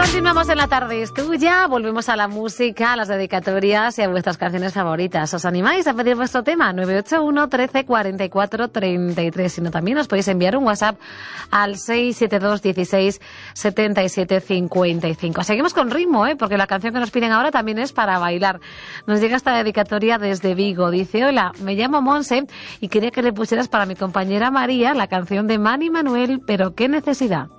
Continuamos en La Tarde es Tuya, volvemos a la música, a las dedicatorias y a vuestras canciones favoritas. ¿Os animáis a pedir vuestro tema? 981 13 44 33. Si no, también os podéis enviar un WhatsApp al 672 16 77 55. Seguimos con ritmo, porque la canción que nos piden ahora también es para bailar. Nos llega esta dedicatoria desde Vigo. Dice: hola, me llamo Monse y quería que le pusieras para mi compañera María la canción de Manny Manuel, pero qué necesidad.